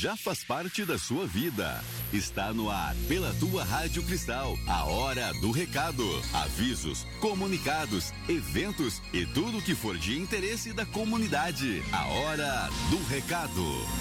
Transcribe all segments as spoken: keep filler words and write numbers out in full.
já faz parte da sua vida. Está no ar, pela tua Rádio Cristal, a Hora do Recado. Avisos, comunicados, eventos e tudo que for de interesse da comunidade. A Hora do Recado.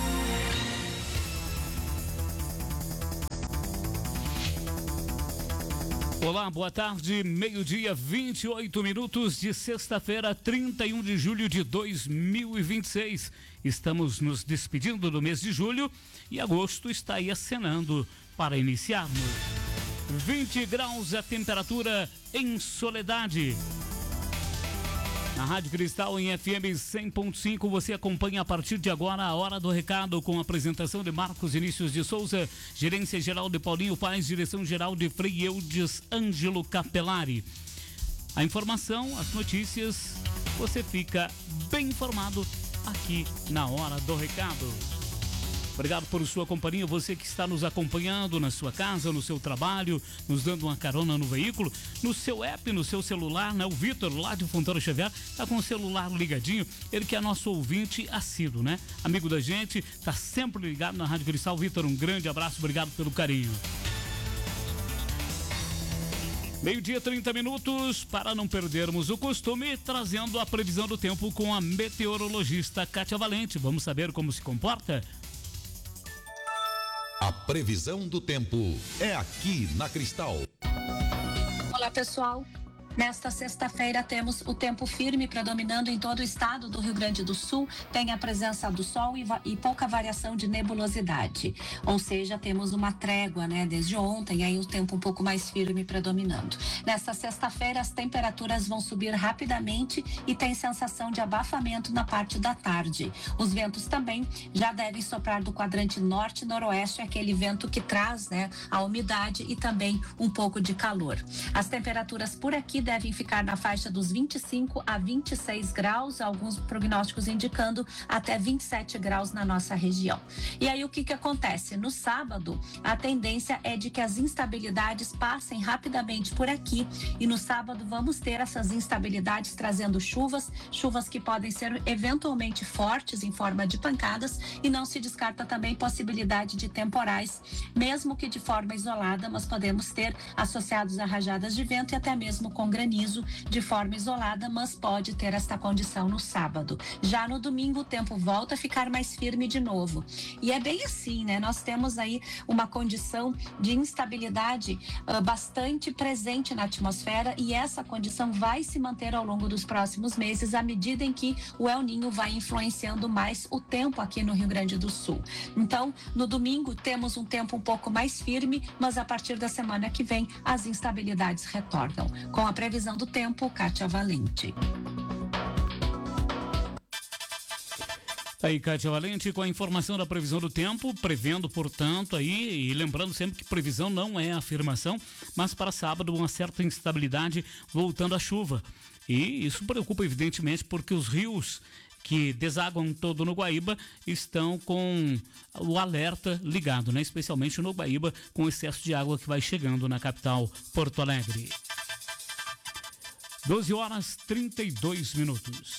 Olá, boa tarde, meio-dia, vinte e oito minutos de sexta-feira, trinta e um de julho de dois mil e vinte e seis. Estamos nos despedindo do mês de julho e agosto está aí acenando para iniciarmos. vinte graus a temperatura em Soledade. Na Rádio Cristal em F M cem ponto cinco, você acompanha a partir de agora a Hora do Recado com a apresentação de Marcos Vinícius de Souza, gerência geral de Paulinho Paes, direção geral de Frei Eudes Ângelo Capelari. A informação, as notícias, você fica bem informado aqui na Hora do Recado. Obrigado por sua companhia, você que está nos acompanhando na sua casa, no seu trabalho, nos dando uma carona no veículo, no seu app, no seu celular, né? O Vitor, lá de Fontana Xavier, tá com o celular ligadinho, ele que é nosso ouvinte assíduo, né? Amigo da gente, tá sempre ligado na Rádio Cristal. Vitor, um grande abraço, obrigado pelo carinho. Meio-dia, trinta minutos, para não perdermos o costume, trazendo a previsão do tempo com a meteorologista Kátia Valente. Vamos saber como se comporta? A previsão do tempo é aqui na Cristal. Olá, pessoal. Nesta sexta-feira temos o tempo firme predominando em todo o estado do Rio Grande do Sul, tem a presença do sol e, e pouca variação de nebulosidade, ou seja, temos uma trégua, né, desde ontem, aí o tempo um pouco mais firme predominando. Nesta sexta-feira as temperaturas vão subir rapidamente e tem sensação de abafamento na parte da tarde. Os ventos também já devem soprar do quadrante norte e noroeste, aquele vento que traz, né, a umidade e também um pouco de calor. As temperaturas por aqui devem ficar na faixa dos vinte e cinco a vinte e seis graus, alguns prognósticos indicando até vinte e sete graus na nossa região. E aí o que que acontece? No sábado, a tendência é de que as instabilidades passem rapidamente por aqui e no sábado vamos ter essas instabilidades trazendo chuvas, chuvas que podem ser eventualmente fortes em forma de pancadas e não se descarta também possibilidade de temporais, mesmo que de forma isolada, mas podemos ter associados a rajadas de vento e até mesmo com granizo de forma isolada, mas pode ter esta condição no sábado. Já no domingo o tempo volta a ficar mais firme de novo. E é bem assim, né? Nós temos aí uma condição de instabilidade uh, bastante presente na atmosfera e essa condição vai se manter ao longo dos próximos meses à medida em que o El Ninho vai influenciando mais o tempo aqui no Rio Grande do Sul. Então, no domingo temos um tempo um pouco mais firme, mas a partir da semana que vem as instabilidades retornam. Com a previsão do tempo, Kátia Valente. Aí, Kátia Valente, com a informação da previsão do tempo, prevendo, portanto, aí, e lembrando sempre que previsão não é afirmação, mas para sábado uma certa instabilidade voltando à chuva. E isso preocupa evidentemente porque os rios que desaguam todo no Guaíba estão com o alerta ligado, né? Especialmente no Guaíba, com excesso de água que vai chegando na capital Porto Alegre. doze horas e trinta e dois minutos.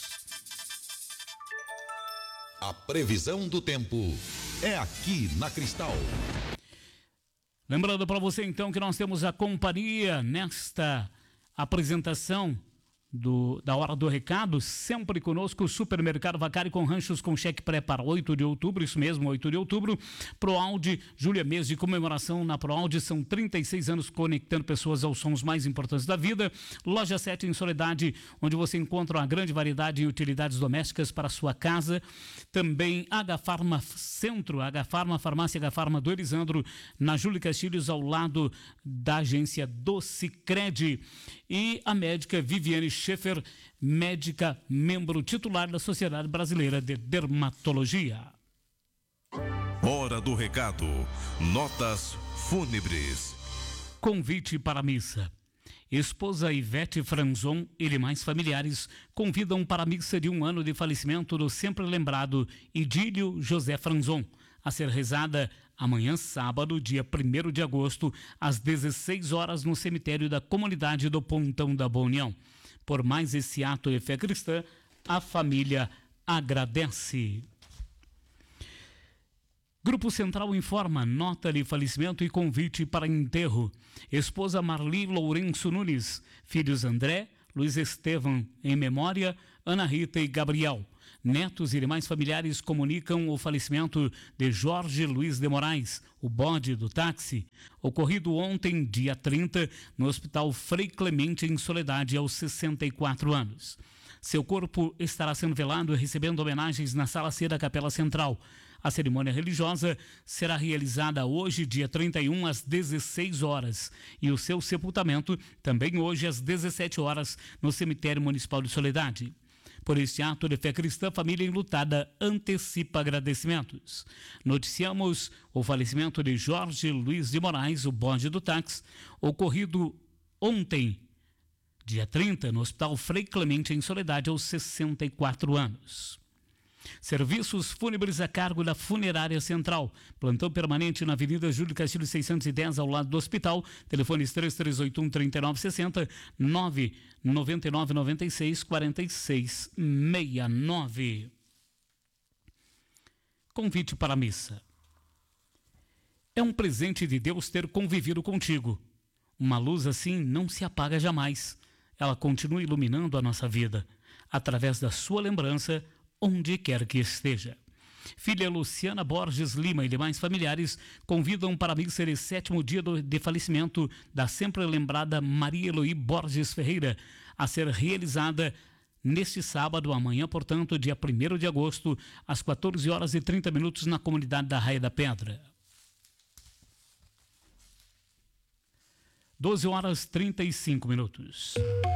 A previsão do tempo é aqui na Cristal. Lembrando para você então que nós temos a companhia nesta apresentação Do, da Hora do Recado, sempre conosco o Supermercado Vacari com ranchos com cheque pré para oito de outubro, isso mesmo, oito de outubro. Proaldi, Júlia, mês de comemoração na Proaldi, são trinta e seis anos conectando pessoas aos sons mais importantes da vida. Loja sete em Soledade, onde você encontra uma grande variedade em utilidades domésticas para a sua casa. Também H Farma Centro, H Farma, Farmácia H Farma do Elisandro, na Júlio Castilhos, ao lado da agência do Sicredi. E a médica Viviane Schaefer, médica, membro titular da Sociedade Brasileira de Dermatologia. Hora do Recado. Notas fúnebres. Convite para a missa. Esposa Ivete Franzon e demais familiares convidam para a missa de um ano de falecimento do sempre lembrado Idílio José Franzon, a ser rezada amanhã, sábado, dia primeiro de agosto, às dezesseis horas, no cemitério da comunidade do Pontão da Boa União. Por mais esse ato de fé cristã, a família agradece. Grupo Grupo Central informa, nota de falecimento e convite para enterro. Esposa Marli Lourenço Nunes, filhos André, Luiz Estevam, em memória, Ana Rita e Gabriel. Netos e demais familiares comunicam o falecimento de Jorge Luiz de Moraes, o bode do táxi, ocorrido ontem, dia trinta, no Hospital Frei Clemente, em Soledade, aos sessenta e quatro anos. Seu corpo estará sendo velado e recebendo homenagens na Sala C da Capela Central. A cerimônia religiosa será realizada hoje, dia trinta e um, às dezesseis horas. E o seu sepultamento também hoje, às dezessete horas, no Cemitério Municipal de Soledade. Por este ato de fé cristã, a família enlutada antecipa agradecimentos. Noticiamos o falecimento de Jorge Luiz de Moraes, o bode do táxi, ocorrido ontem, dia trinta, no Hospital Frei Clemente, em Soledade, aos sessenta e quatro anos. Serviços fúnebres a cargo da Funerária Central. Plantão permanente na Avenida Júlio Castilho seiscentos e dez, ao lado do hospital. Telefones três três oito um, três nove seis zero, nove nove nove nove seis, quatro seis seis nove. Convite para a missa. É um presente de Deus ter convivido contigo. Uma luz assim não se apaga jamais. Ela continua iluminando a nossa vida, através da sua lembrança, onde quer que esteja. Filha Luciana Borges Lima e demais familiares convidam para a missa de sétimo dia do, de falecimento da sempre lembrada Maria Eloí Borges Ferreira, a ser realizada neste sábado, amanhã, portanto, dia primeiro de agosto, às quatorze horas e trinta minutos, na comunidade da Raia da Pedra. doze horas e trinta e cinco minutos.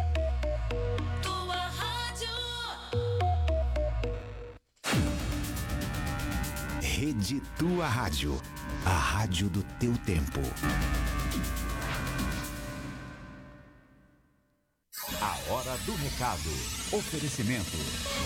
Rede Tua Rádio, a rádio do teu tempo. A hora do recado. Oferecimento.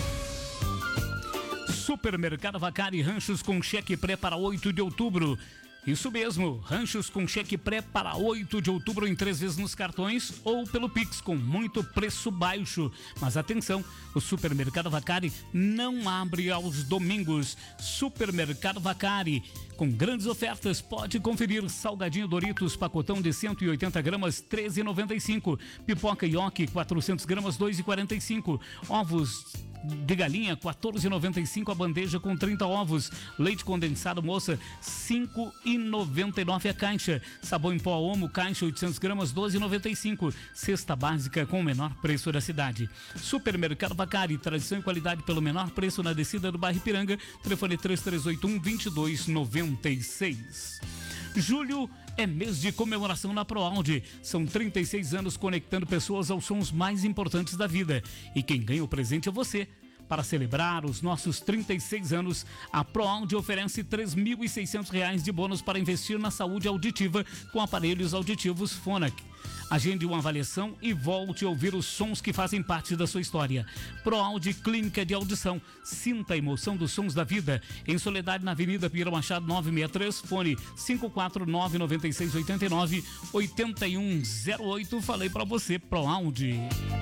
Supermercado Vacari, ranchos com cheque pré para oito de outubro. Isso mesmo, ranchos com cheque pré para oito de outubro em três vezes nos cartões ou pelo Pix com muito preço baixo. Mas atenção, o Supermercado Vacari não abre aos domingos. Supermercado Vacari, com grandes ofertas, pode conferir: salgadinho Doritos, pacotão de cento e oitenta gramas, treze reais e noventa e cinco centavos. Pipoca Yoki, quatrocentas gramas, dois reais e quarenta e cinco centavos. Ovos de galinha, quatorze reais e noventa e cinco centavos a bandeja com trinta ovos. Leite condensado moça, cinco reais e noventa e nove centavos a caixa. Sabão em pó Omo, caixa, oitocentas gramas, doze reais e noventa e cinco centavos. Cesta básica com o menor preço da cidade. Supermercado Vacari, tradição e qualidade pelo menor preço na descida do bairro Ipiranga. Telefone três três oito um, dois dois nove seis. Julho é mês de comemoração na ProAude. São trinta e seis anos conectando pessoas aos sons mais importantes da vida. E quem ganha o presente é você. Para celebrar os nossos trinta e seis anos, a ProAude oferece três mil e seiscentos reais de bônus para investir na saúde auditiva com aparelhos auditivos Phonak. Agende uma avaliação e volte a ouvir os sons que fazem parte da sua história. ProAude Clínica de Audição. Sinta a emoção dos sons da vida. Em Soledade, na Avenida Pira Machado novecentos e sessenta e três, fone cinco quatro nove, nove seis oito nove, oito um zero oito. Falei para você, ProAude.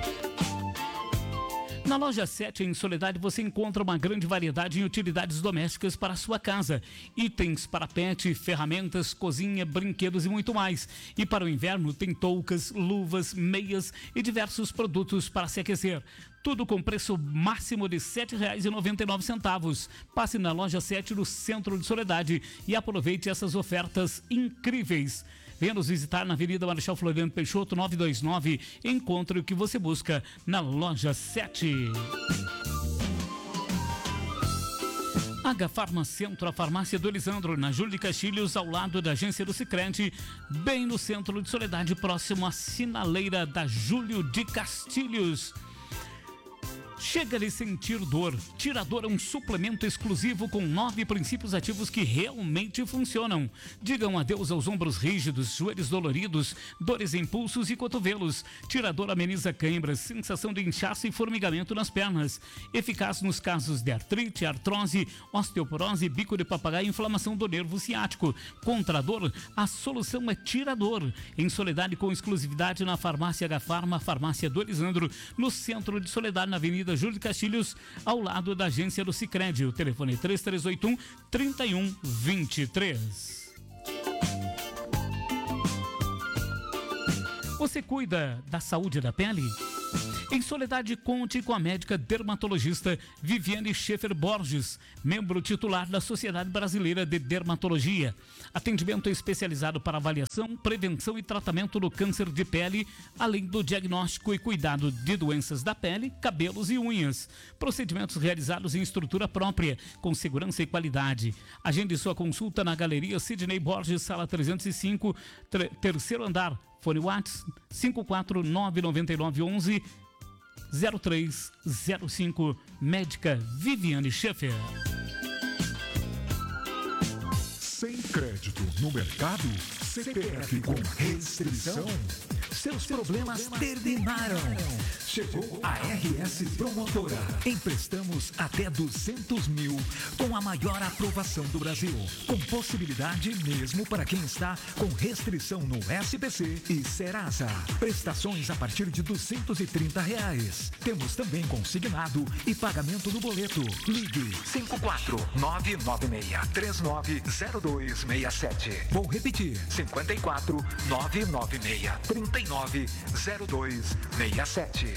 Na loja sete, em Soledade, você encontra uma grande variedade em utilidades domésticas para a sua casa. Itens para pet, ferramentas, cozinha, brinquedos e muito mais. E para o inverno tem toucas, luvas, meias e diversos produtos para se aquecer. Tudo com preço máximo de sete reais e noventa e nove centavos. Passe na loja sete, no centro de Soledade, e aproveite essas ofertas incríveis. Venha nos visitar na Avenida Marechal Floriano Peixoto, novecentos e vinte e nove. Encontre o que você busca na loja sete. H Farma Centro, a farmácia do Elisandro, na Júlio de Castilhos, ao lado da agência do Sicredi, bem no centro de Soledade, próximo à sinaleira da Júlio de Castilhos. Chega de sentir dor. Tirador é um suplemento exclusivo com nove princípios ativos que realmente funcionam. Digam adeus aos ombros rígidos, joelhos doloridos, dores em pulsos e cotovelos. Tirador ameniza câimbras, sensação de inchaço e formigamento nas pernas. Eficaz nos casos de artrite, artrose, osteoporose, bico de papagaio e inflamação do nervo ciático. Contra dor, a solução é Tirador. Em Soledade, com exclusividade na farmácia H Farma, farmácia do Elisandro, no centro de Soledade, na Avenida Avenida Júlio de Castilhos, ao lado da agência do Sicredi. O telefone é três três oito um, três um dois três. Você cuida da saúde da pele? Em Soledade, conte com a médica dermatologista Viviane Schaefer Borges, membro titular da Sociedade Brasileira de Dermatologia. Atendimento especializado para avaliação, prevenção e tratamento do câncer de pele, além do diagnóstico e cuidado de doenças da pele, cabelos e unhas. Procedimentos realizados em estrutura própria, com segurança e qualidade. Agende sua consulta na Galeria Sidney Borges, sala trezentos e cinco, ter- terceiro andar. Fone WhatsApp cinco quatro nove nove nove um um zero três zero cinco. Médica Viviane Schaefer. Sem crédito no mercado? C P F com restrição? Seus problemas terminaram. Chegou a R S Promotora. Emprestamos até duzentos mil com a maior aprovação do Brasil. Com possibilidade mesmo para quem está com restrição no S P C e Serasa. Prestações a partir de duzentos e trinta reais. Temos também consignado e pagamento do boleto. Ligue cinco quatro nove nove seis três nove zero dois seis sete. Vou repetir. cinco quatro nove nove seis três nove zero dois seis sete.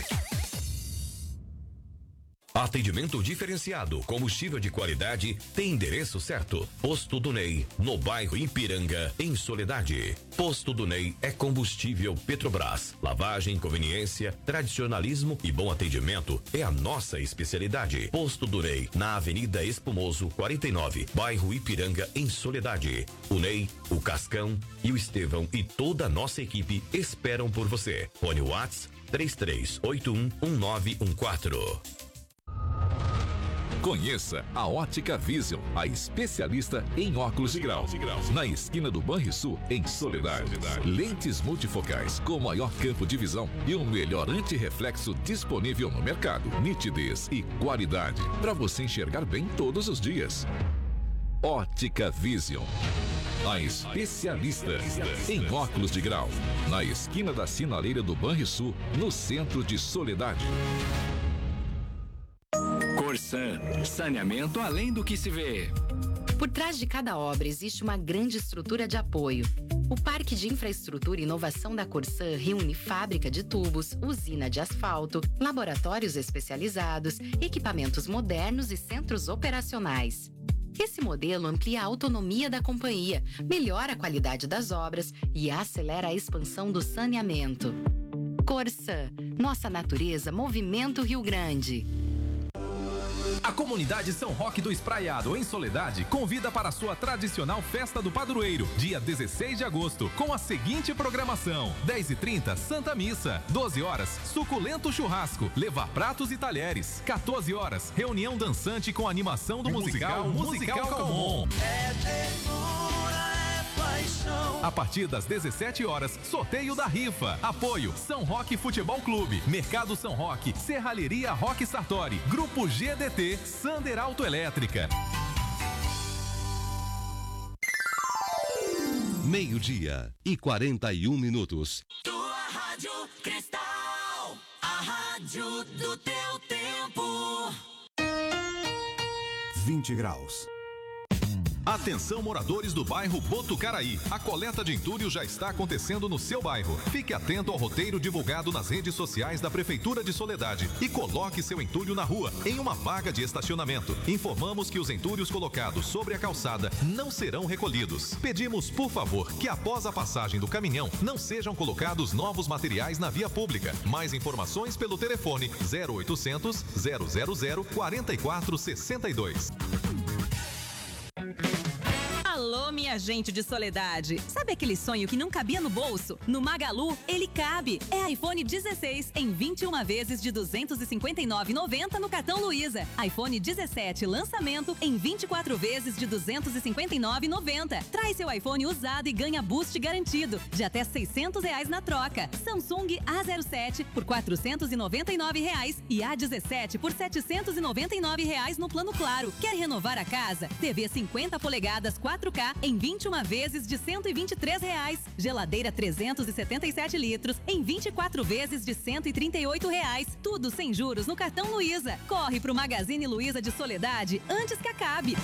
Atendimento diferenciado, combustível de qualidade, tem endereço certo. Posto do Ney, no bairro Ipiranga, em Soledade. Posto do Ney é combustível Petrobras. Lavagem, conveniência, tradicionalismo e bom atendimento é a nossa especialidade. Posto do Ney, na Avenida Espumoso, quarenta e nove, bairro Ipiranga, em Soledade. O Ney, o Cascão e o Estevão e toda a nossa equipe esperam por você. Fone WhatsApp três três oito um um nove um quatro. Conheça a Ótica Vision, a especialista em óculos de grau. Na esquina do Banrisul, em Soledade. Lentes multifocais com maior campo de visão e o melhor antirreflexo disponível no mercado. Nitidez e qualidade para você enxergar bem todos os dias. Ótica Vision, a especialista em óculos de grau. Na esquina da sinaleira do Banrisul, no centro de Soledade. Corsan, saneamento além do que se vê. Por trás de cada obra existe uma grande estrutura de apoio. O Parque de Infraestrutura e Inovação da Corsan reúne fábrica de tubos, usina de asfalto, laboratórios especializados, equipamentos modernos e centros operacionais. Esse modelo amplia a autonomia da companhia, melhora a qualidade das obras e acelera a expansão do saneamento. Corsan, nossa natureza, Movimento Rio Grande. A comunidade São Roque do Espraiado, em Soledade, convida para a sua tradicional festa do padroeiro, dia dezesseis de agosto, com a seguinte programação: dez e trinta, Santa Missa; doze horas, suculento churrasco, levar pratos e talheres; quatorze horas, reunião dançante com animação do musical Musical Calmon. É ternura, é paixão. A partir das dezessete horas, sorteio da rifa. Apoio São Roque Futebol Clube, Mercado São Roque, Serralheria Roque Sartori, Grupo G D T, Sander Autoelétrica. Meio-dia e quarenta e um minutos. Tua Rádio Cristal, a rádio do teu tempo. vinte graus. Atenção, moradores do bairro Botucaraí. A coleta de entulho já está acontecendo no seu bairro. Fique atento ao roteiro divulgado nas redes sociais da Prefeitura de Soledade e coloque seu entulho na rua, em uma vaga de estacionamento. Informamos que os entulhos colocados sobre a calçada não serão recolhidos. Pedimos, por favor, que após a passagem do caminhão não sejam colocados novos materiais na via pública. Mais informações pelo telefone zero oitocentos, zero zero zero, quatro quatro seis dois. Alô, minha gente de Soledade. Sabe aquele sonho que não cabia no bolso? No Magalu, ele cabe. É iPhone dezesseis em vinte e uma vezes de duzentos e cinquenta e nove reais e noventa centavos no cartão Luiza. iPhone dezessete lançamento em vinte e quatro vezes de duzentos e cinquenta e nove reais e noventa centavos. Traz seu iPhone usado e ganha boost garantido de até seiscentos reais na troca. Samsung A zero sete por quatrocentos e noventa e nove reais e A dezessete por setecentos e noventa e nove reais no plano Claro. Quer renovar a casa? T V cinquenta polegadas quatro K em vinte e uma vezes de cento e vinte e três reais. Geladeira trezentos e setenta e sete litros em vinte e quatro vezes de cento e trinta e oito reais. Tudo sem juros no cartão Luiza. Corre pro Magazine Luiza de Soledade antes que acabe.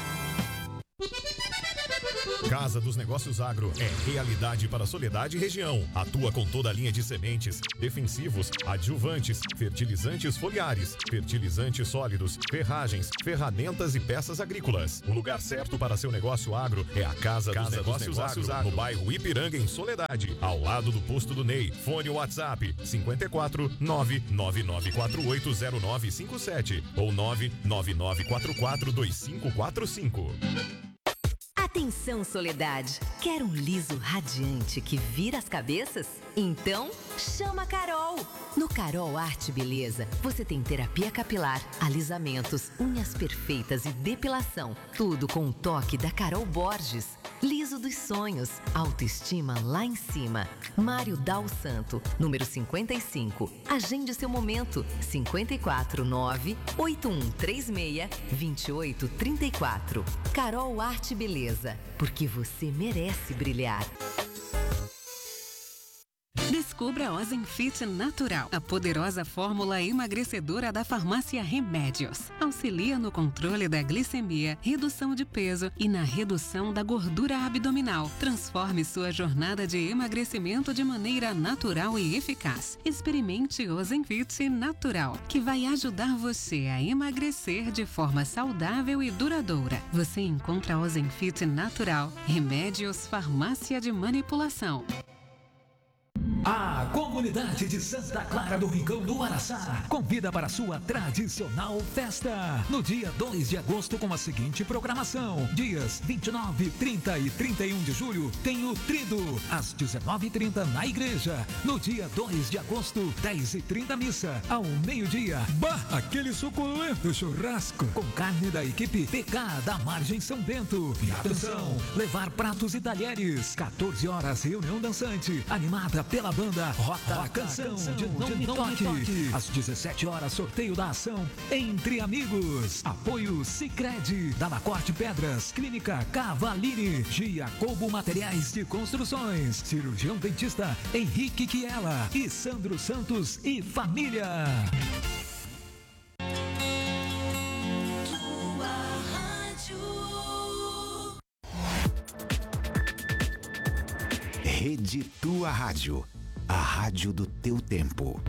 Casa dos Negócios Agro é realidade para Soledade e região. Atua com toda a linha de sementes, defensivos, adjuvantes, fertilizantes foliares, fertilizantes sólidos, ferragens, ferramentas e peças agrícolas. O lugar certo para seu negócio agro é a Casa, Casa dos, Negócios, dos Negócios Agro, no bairro Ipiranga, em Soledade, ao lado do posto do Ney. Fone WhatsApp cinco quatro nove nove nove quatro oito zero nove cinco sete ou nove nove nove quatro quatro dois cinco quatro cinco. Atenção, Soledade. Quer um liso radiante que vira as cabeças? Então, chama a Carol. No Carol Arte Beleza, você tem terapia capilar, alisamentos, unhas perfeitas e depilação. Tudo com um toque da Carol Borges. Liso dos sonhos, autoestima lá em cima. Mário Dal Santo, número cinquenta e cinco. Agende seu momento. cinco quatro nove oito um três seis dois oito três quatro. Carol Arte Beleza, porque você merece brilhar. Descubra a Ozempic Natural, a poderosa fórmula emagrecedora da farmácia Remédios. Auxilia no controle da glicemia, redução de peso e na redução da gordura abdominal. Transforme sua jornada de emagrecimento de maneira natural e eficaz. Experimente Ozempic Natural, que vai ajudar você a emagrecer de forma saudável e duradoura. Você encontra Ozempic Natural, Remédios Farmácia de Manipulação. A comunidade de Santa Clara do Rincão do Araçá convida para sua tradicional festa no dia dois de agosto com a seguinte programação: dias vinte e nove, trinta e trinta e um de julho tem o Trido às dezenove e trinta na igreja. No dia dois de agosto, dez e trinta missa. Ao meio-dia, bah, aquele suculento churrasco com carne da equipe P K da Margem São Bento. E atenção, levar pratos e talheres. quatorze horas, reunião dançante animada pela banda Rota, Rota Canção, Canção de Não, de Me, não toque. me Toque. Às dezessete horas, sorteio da ação Entre Amigos. Apoio Sicredi, Dalacorte Pedras, Clínica Cavalini, Giacobo Materiais de Construções, Cirurgião Dentista Henrique Chiela e Sandro Santos e família. Rede Tua Rádio, a rádio do teu tempo.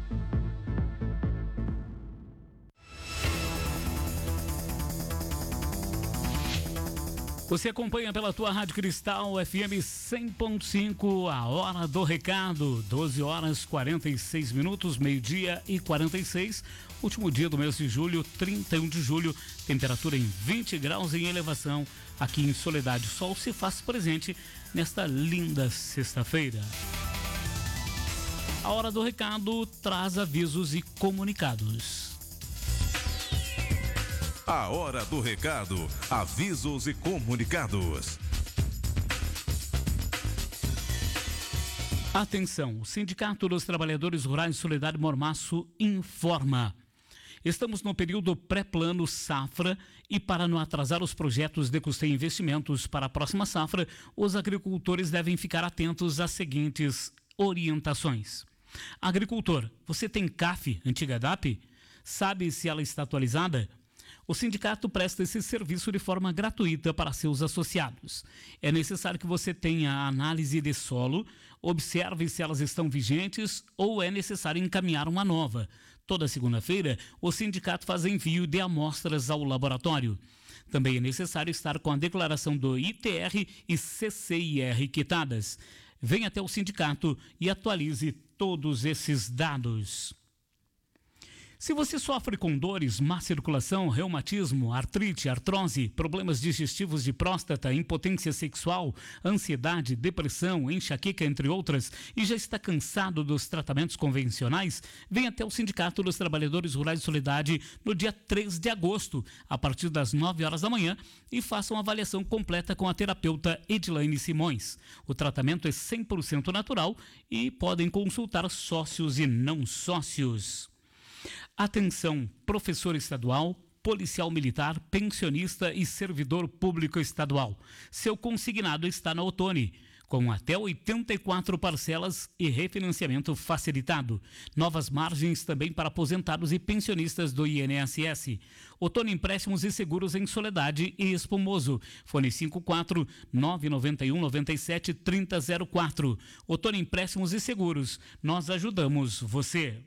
Você acompanha pela Tua Rádio Cristal F M cem ponto cinco, a hora do recado, doze horas quarenta e seis minutos, meio-dia e quarenta e seis, último dia do mês de julho, trinta e um de julho, temperatura em vinte graus em elevação, aqui em Soledade. O sol se faz presente nesta linda sexta-feira. A hora do recado traz avisos e comunicados. A hora do recado, avisos e comunicados. Atenção, o Sindicato dos Trabalhadores Rurais de Soledade Mormaço informa. Estamos no período pré-plano safra e para não atrasar os projetos de custeio e investimentos para a próxima safra, os agricultores devem ficar atentos às seguintes orientações. Agricultor, você tem C A F, antiga D A P? Sabe se ela está atualizada? O sindicato presta esse serviço de forma gratuita para seus associados. É necessário que você tenha a análise de solo, observe se elas estão vigentes ou é necessário encaminhar uma nova. Toda segunda-feira, o sindicato faz envio de amostras ao laboratório. Também é necessário estar com a declaração do I T R e C C I R quitadas. Venha até o sindicato e atualize todos esses dados. Se você sofre com dores, má circulação, reumatismo, artrite, artrose, problemas digestivos de próstata, impotência sexual, ansiedade, depressão, enxaqueca, entre outras, e já está cansado dos tratamentos convencionais, venha até o Sindicato dos Trabalhadores Rurais de Soledade no dia três de agosto, a partir das nove horas da manhã, e faça uma avaliação completa com a terapeuta Edilaine Simões. O tratamento é cem por cento natural e podem consultar sócios e não sócios. Atenção, professor estadual, policial militar, pensionista e servidor público estadual. Seu consignado está na Otoni, com até oitenta e quatro parcelas e refinanciamento facilitado. Novas margens também para aposentados e pensionistas do I N S S. Otoni Empréstimos e Seguros em Soledade e Espumoso. Fone cinco quatro nove nove um nove sete três zero zero quatro. Otoni Empréstimos e Seguros. Nós ajudamos você.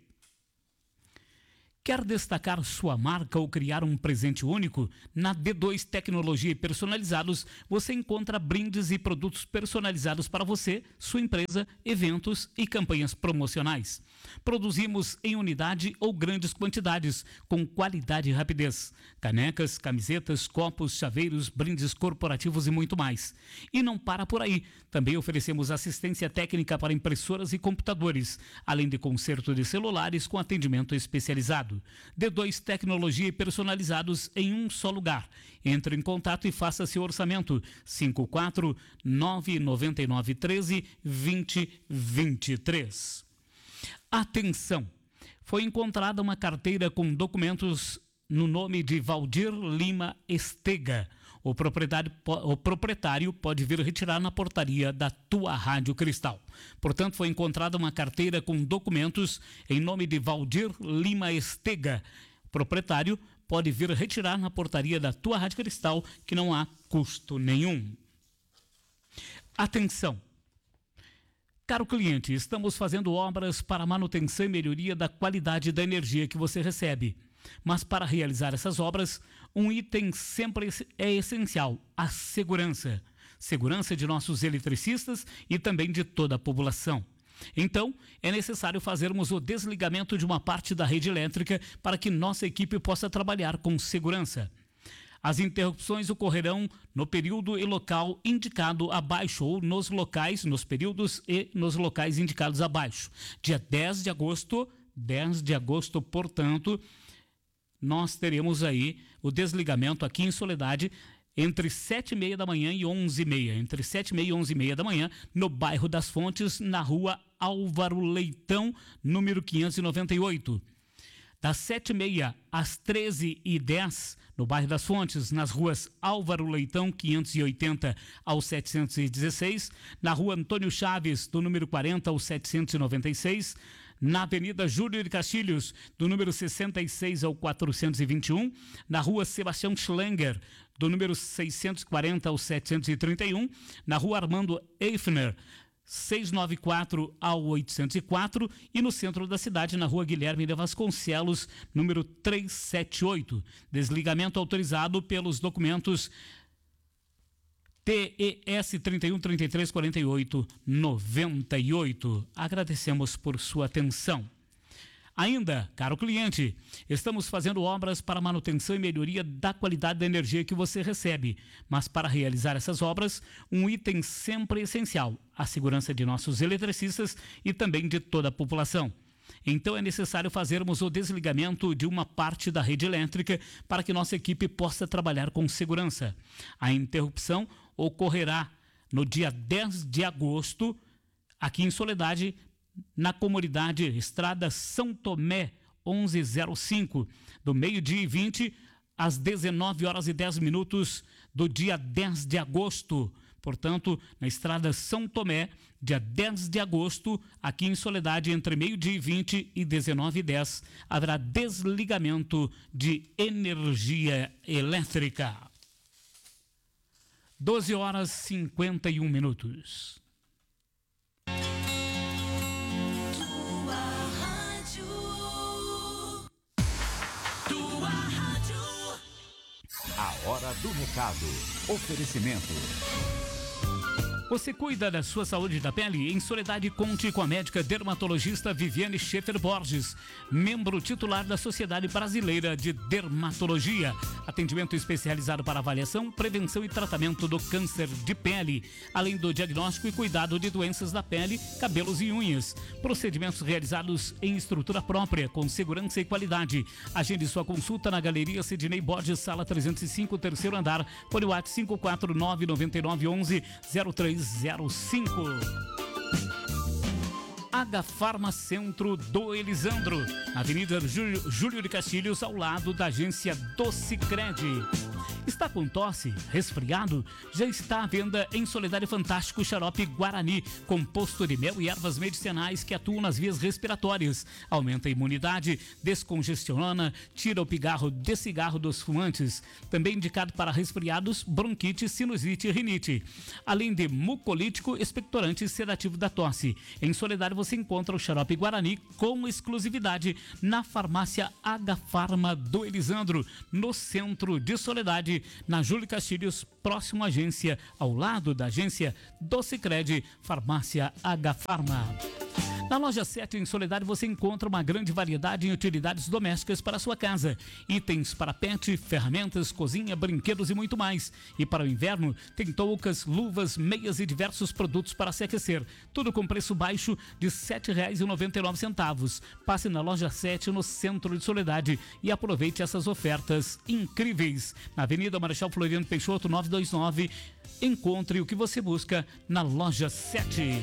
Quer destacar sua marca ou criar um presente único? Na D dois Tecnologia e Personalizados, você encontra brindes e produtos personalizados para você, sua empresa, eventos e campanhas promocionais. Produzimos em unidade ou grandes quantidades, com qualidade e rapidez. Canecas, camisetas, copos, chaveiros, brindes corporativos e muito mais. E não para por aí. Também oferecemos assistência técnica para impressoras e computadores, além de conserto de celulares com atendimento especializado. D dois Tecnologia e Personalizados em um só lugar. Entre em contato e faça seu orçamento. cinco quatro nove nove nove um três dois zero dois três. Atenção! Foi encontrada uma carteira com documentos no nome de Valdir Lima Estega. O proprietário, o proprietário pode vir retirar na portaria da tua Rádio Cristal. Portanto, foi encontrada uma carteira com documentos em nome de Valdir Lima Estega. O proprietário pode vir retirar na portaria da tua Rádio Cristal, que não há custo nenhum. Atenção! Caro cliente, estamos fazendo obras para manutenção e melhoria da qualidade da energia que você recebe. Mas para realizar essas obras, um item sempre é essencial: a segurança. Segurança de nossos eletricistas e também de toda a população. Então, é necessário fazermos o desligamento de uma parte da rede elétrica para que nossa equipe possa trabalhar com segurança. As interrupções ocorrerão no período e local indicado abaixo ou nos locais, nos períodos e nos locais indicados abaixo. Dia dez de agosto, dez de agosto, portanto, nós teremos aí o desligamento aqui em Soledade entre sete e meia da manhã e onze e meia. Entre sete e meia e onze e meia da manhã, no bairro das Fontes, na rua Álvaro Leitão, número quinhentos e noventa e oito. Das sete e meia às treze e dez, no bairro das Fontes, nas ruas Álvaro Leitão, quinhentos e oitenta ao setecentos e dezesseis, na rua Antônio Chaves, do número quarenta ao setecentos e noventa e seis, na Avenida Júlio de Castilhos, do número sessenta e seis ao quatrocentos e vinte e um, na rua Sebastião Schlenger, do número seiscentos e quarenta ao setecentos e trinta e um, na rua Armando Eifner, seiscentos e noventa e quatro ao oitocentos e quatro, e no centro da cidade, na rua Guilherme de Vasconcelos, número trezentos e setenta e oito. Desligamento autorizado pelos documentos T E S trinta e um, trinta e três, quarenta e oito, noventa e oito. Agradecemos por sua atenção. Ainda, caro cliente, estamos fazendo obras para manutenção e melhoria da qualidade da energia que você recebe. Mas para realizar essas obras, um item sempre essencial: a segurança de nossos eletricistas e também de toda a população. Então é necessário fazermos o desligamento de uma parte da rede elétrica para que nossa equipe possa trabalhar com segurança. A interrupção ocorrerá no dia dez de agosto, aqui em Soledade, na comunidade Estrada São Tomé, onze zero cinco, do meio-dia e vinte às dezenove horas e dez minutos do dia dez de agosto. Portanto, na Estrada São Tomé, dia dez de agosto, aqui em Soledade, entre meio-dia e vinte e dezenove e dez, haverá desligamento de energia elétrica. doze horas e cinquenta e um minutos. A hora do recado. Oferecimento. Você cuida da sua saúde da pele? Em Soledade, conte com a médica dermatologista Viviane Schaefer Borges, membro titular da Sociedade Brasileira de Dermatologia. Atendimento especializado para avaliação, prevenção e tratamento do câncer de pele, além do diagnóstico e cuidado de doenças da pele, cabelos e unhas. Procedimentos realizados em estrutura própria, com segurança e qualidade. Agende sua consulta na Galeria Sidney Borges, sala trezentos e cinco, terceiro andar, por WhatsApp cinco quatro nove nove nove um um zero três zero cinco. H Farma Centro do Elisandro, Avenida Júlio, Júlio de Castilhos, ao lado da agência do Sicredi. Está com tosse, resfriado? Já está à venda em Soledade Fantástico Xarope Guarani, composto de mel e ervas medicinais que atuam nas vias respiratórias, aumenta a imunidade, descongestiona, tira o pigarro de cigarro dos fumantes. Também indicado para resfriados, bronquite, sinusite e rinite. Além de mucolítico, expectorante e sedativo da tosse. Em Soledade você encontra o Xarope Guarani com exclusividade na farmácia H Farma do Elisandro, no centro de Soledade, na Júlio Castilhos, próximo à agência, ao lado da agência do Sicredi, farmácia H Farma. Na loja sete em Soledade você encontra uma grande variedade em utilidades domésticas para a sua casa. Itens para pet, ferramentas, cozinha, brinquedos e muito mais. E para o inverno tem toucas, luvas, meias e diversos produtos para se aquecer. Tudo com preço baixo de sete reais e noventa e nove centavos. Passe na loja sete no centro de Soledade e aproveite essas ofertas incríveis. Na Avenida Marechal Floriano Peixoto novecentos e vinte e nove. Encontre o que você busca na loja sete.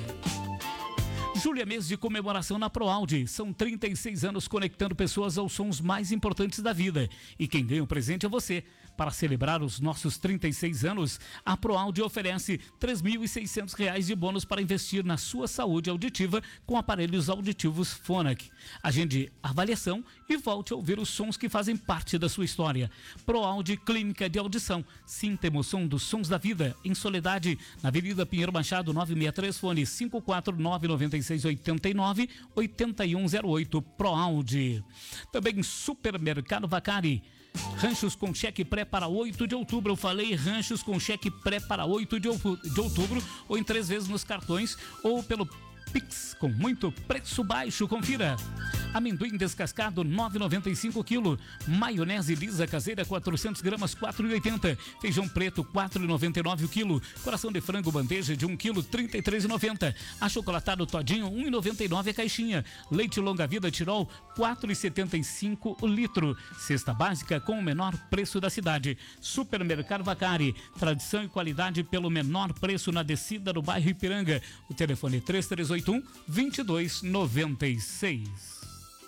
Julho é mês de comemoração na ProAuди. São trinta e seis anos conectando pessoas aos sons mais importantes da vida. E quem ganha o presente é você. Para celebrar os nossos trinta e seis anos, a ProAudi oferece três mil e seiscentos reais de bônus para investir na sua saúde auditiva com aparelhos auditivos Phonak. Agende a avaliação e volte a ouvir os sons que fazem parte da sua história. ProAudi Clínica de Audição. Sinta a emoção dos sons da vida em Soledade, na Avenida Pinheiro Machado novecentos e sessenta e três, fone cinco quatro nove nove seis oito nove oito um zero oito. ProAudi. Também Supermercado Vacari. Ranchos com cheque pré para oito de outubro. Eu falei ranchos com cheque pré para oito de outubro, ou em três vezes nos cartões, ou pelo Pix, com muito preço baixo. Confira. Amendoim descascado nove reais e noventa e cinco quilo. Maionese lisa caseira quatrocentas gramas quatro reais e oitenta. Feijão preto quatro reais e noventa e nove o quilo. Coração de frango bandeja de um quilo trinta e três reais e noventa. Achocolatado Todinho um real e noventa e nove a caixinha. Leite longa vida Tirol quatro reais e setenta e cinco o litro. Cesta básica com o menor preço da cidade. Supermercado Vacari. Tradição e qualidade pelo menor preço na descida do bairro Ipiranga. O telefone três três oito um, dois dois nove seis.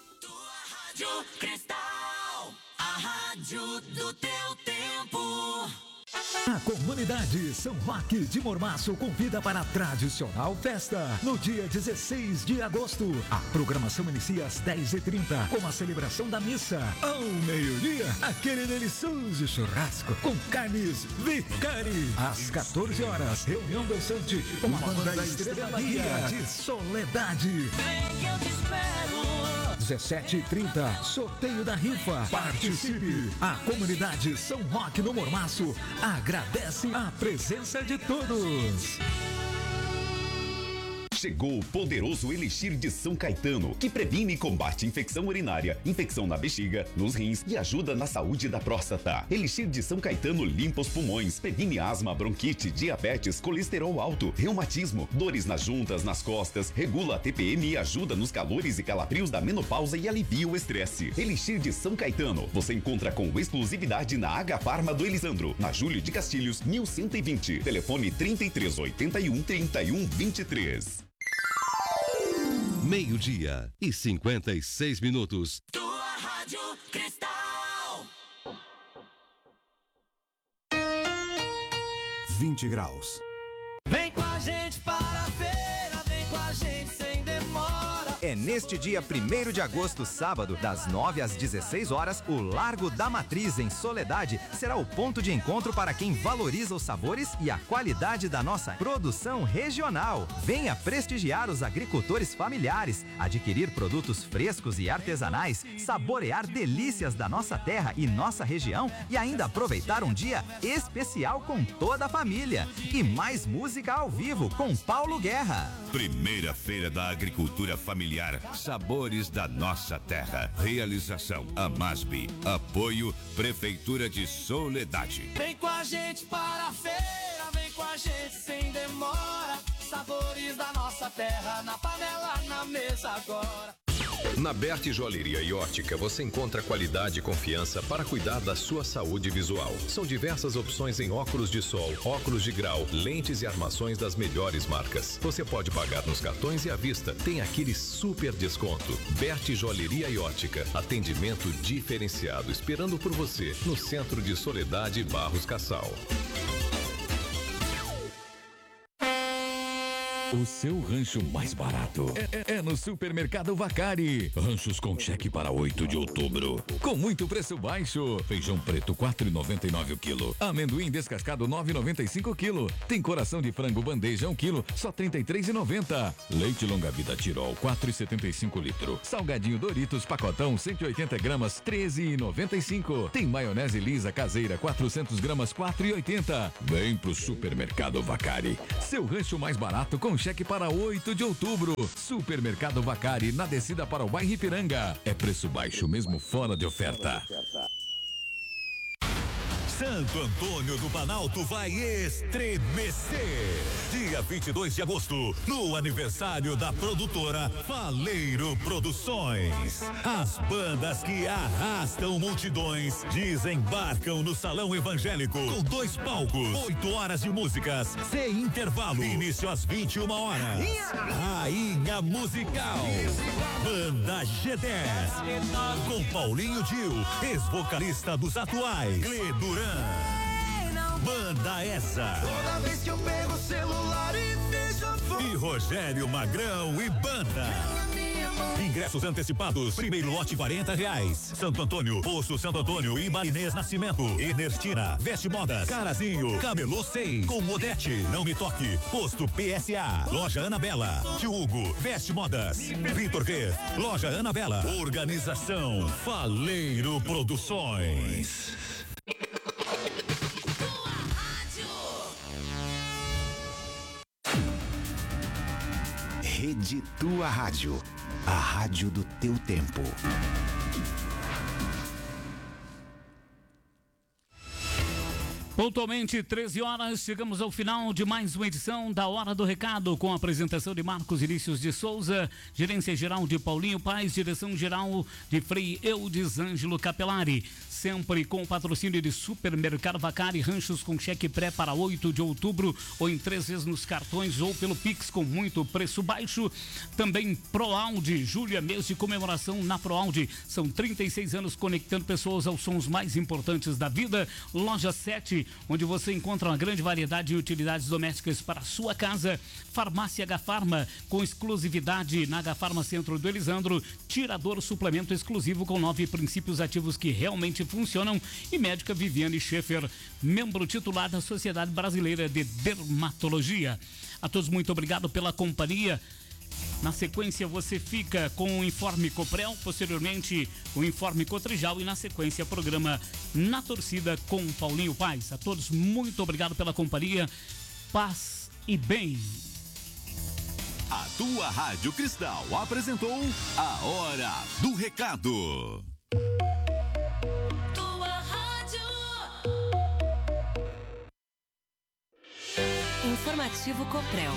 Rádio Cristal, a rádio do teu tempo. A comunidade São Roque de Mormaço convida para a tradicional festa no dia dezesseis de agosto. A programação inicia às dez e trinta com a celebração da missa. Ao meio-dia, aquele delicioso churrasco com carnes Vicari. Às quatorze horas, reunião dançante com a banda da Estrela Guia de Soledade. Vem que eu te espero. dezessete e trinta, sorteio da rifa. Participe! A comunidade São Roque no Mormaço agradece a presença de todos. Chegou o poderoso Elixir de São Caetano, que previne e combate infecção urinária, infecção na bexiga, nos rins e ajuda na saúde da próstata. Elixir de São Caetano limpa os pulmões, previne asma, bronquite, diabetes, colesterol alto, reumatismo, dores nas juntas, nas costas, regula a T P M e ajuda nos calores e calafrios da menopausa e alivia o estresse. Elixir de São Caetano, você encontra com exclusividade na H Farma do Elisandro, na Júlio de Castilhos, mil cento e vinte. Telefone trinta e três oitenta e um, trinta e um vinte e três. Meio-dia e cinquenta e seis minutos. Tua Rádio Cristal. vinte graus. Vem com a gente para a feira, vem com a gente sem demora. É neste dia primeiro de agosto, sábado, das nove às dezesseis horas, o Largo da Matriz, em Soledade, será o ponto de encontro para quem valoriza os sabores e a qualidade da nossa produção regional. Venha prestigiar os agricultores familiares, adquirir produtos frescos e artesanais, saborear delícias da nossa terra e nossa região e ainda aproveitar um dia especial com toda a família. E mais música ao vivo com Paulo Guerra. Primeira Feira da Agricultura Familiar, sabores da nossa terra. Realização Amasbi. Apoio Prefeitura de Soledade. Vem com a gente para a feira, vem com a gente sem demora. Sabores da nossa terra, na panela, na mesa agora. Na Berti Joalheria e Ótica você encontra qualidade e confiança para cuidar da sua saúde visual. São diversas opções em óculos de sol, óculos de grau, lentes e armações das melhores marcas. Você pode pagar nos cartões e à vista. Tem aquele super desconto. Berti Joalheria e Ótica. Atendimento diferenciado esperando por você no centro de Soledade Barros Cassal. O seu rancho mais barato é, é no Supermercado Vacari. Ranchos com cheque para oito de outubro. Com muito preço baixo. Feijão preto quatro reais e noventa e nove o quilo. Amendoim descascado nove reais e noventa e cinco o quilo. Tem coração de frango bandeja um quilo, só trinta e três reais e noventa. Leite longa vida Tirol quatro reais e setenta e cinco litro. Salgadinho Doritos pacotão cento e oitenta gramas treze reais e noventa e cinco. Tem maionese lisa caseira quatrocentas gramas quatro reais e oitenta. Vem pro Supermercado Vacari. Seu rancho mais barato com cheque para oito de outubro. Supermercado Vacari, na descida para o bairro Ipiranga. É preço baixo mesmo fora de oferta. Santo Antônio do Planalto vai estremecer. Dia vinte e dois de agosto, no aniversário da produtora Faleiro Produções. As bandas que arrastam multidões desembarcam no Salão Evangélico com dois palcos, oito horas de músicas, sem intervalo. Início às vinte e uma horas. Rainha Musical. Banda G dez. Com Paulinho Dil, ex-vocalista dos atuais. Clê Duran. Banda Essa. Toda vez que eu pego o celular e vejo a foto. E Rogério Magrão e Banda. Ingressos antecipados, primeiro lote quarenta reais. Santo Antônio, Poço Santo Antônio e Marinês Nascimento. Enertina, Veste Modas, Carazinho, Camelô seis, com Modete, Não Me Toque, Posto P S A, Loja Anabela, Tio Hugo, Veste Modas, Vitor Rê, Loja Anabela. Organização Faleiro Produções. Rede Tua Rádio, a rádio do teu tempo. Pontualmente treze horas, chegamos ao final de mais uma edição da Hora do Recado, com a apresentação de Marcos Vinícius de Souza, gerência geral de Paulinho Paes, direção geral de Frei Eudes Ângelo Capelari, sempre com o patrocínio de Supermercado Vacari, ranchos com cheque pré para oito de outubro, ou em três vezes nos cartões ou pelo Pix com muito preço baixo. Também ProAude, julho é mês de comemoração na ProAude, são trinta e seis anos conectando pessoas aos sons mais importantes da vida. Loja sete, onde você encontra uma grande variedade de utilidades domésticas para a sua casa. Farmácia H-Farma, com exclusividade na H-Farma Centro do Elisandro. Tirador suplemento exclusivo com nove princípios ativos que realmente funcionam. E Médica Viviane Schaefer, membro titular da Sociedade Brasileira de Dermatologia. A todos, muito obrigado pela companhia. Na sequência você fica com o Informe Coprel, posteriormente o Informe Cotrijal e na sequência programa Na Torcida com Paulinho Paes. A todos, muito obrigado pela companhia, paz e bem. A tua Rádio Cristal apresentou a Hora do Recado. Tua Rádio. Informativo Coprel.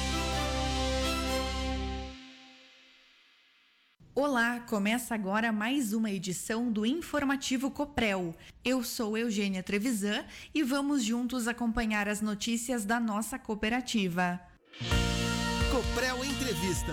Olá, começa agora mais uma edição do Informativo Coprel. Eu sou Eugênia Trevisan e vamos juntos acompanhar as notícias da nossa cooperativa. Coprel Entrevista.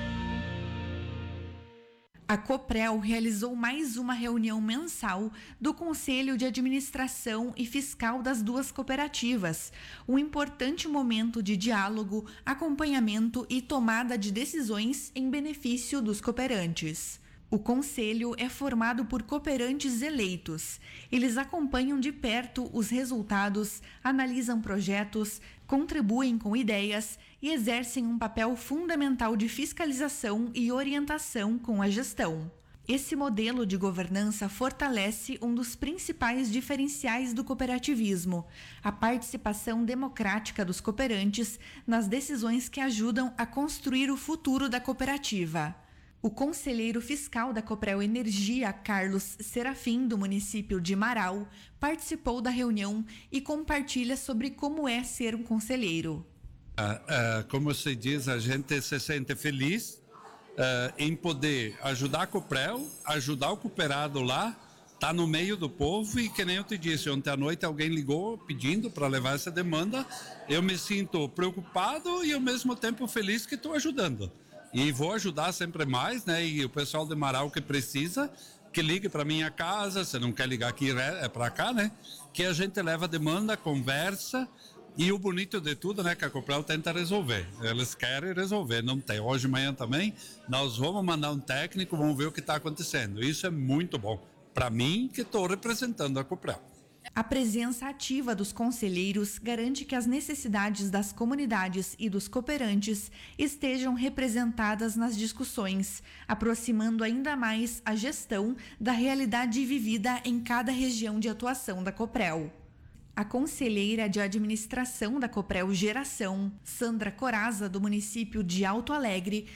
A Coprel realizou mais uma reunião mensal do Conselho de Administração e Fiscal das duas cooperativas, um importante momento de diálogo, acompanhamento e tomada de decisões em benefício dos cooperantes. O Conselho é formado por cooperantes eleitos. Eles acompanham de perto os resultados, analisam projetos, contribuem com ideias e exercem um papel fundamental de fiscalização e orientação com a gestão. Esse modelo de governança fortalece um dos principais diferenciais do cooperativismo, a participação democrática dos cooperantes nas decisões que ajudam a construir o futuro da cooperativa. O conselheiro fiscal da Coprel Energia, Carlos Serafim, do município de Marau, participou da reunião e compartilha sobre como é ser um conselheiro. Ah, ah, como se diz, a gente se sente feliz uh, em poder ajudar a Coprel, ajudar o cooperado lá, tá no meio do povo e, que nem eu te disse, ontem à noite alguém ligou pedindo para levar essa demanda. Eu me sinto preocupado e ao mesmo tempo feliz que estou ajudando. E vou ajudar sempre mais, né? E o pessoal de Marau que precisa, que ligue para minha casa, se não quer ligar aqui, é para cá, né? Que a gente leva a demanda, conversa. E o bonito de tudo, né, que a Coprel tenta resolver. Eles querem resolver, não tem. Hoje de manhã também, nós vamos mandar um técnico, vamos ver o que está acontecendo. Isso é muito bom. Para mim, que estou representando a Coprel. A presença ativa dos conselheiros garante que as necessidades das comunidades e dos cooperantes estejam representadas nas discussões, aproximando ainda mais a gestão da realidade vivida em cada região de atuação da Coprel. A conselheira de administração da Coprel Geração, Sandra Coraza, do município de Alto Alegre,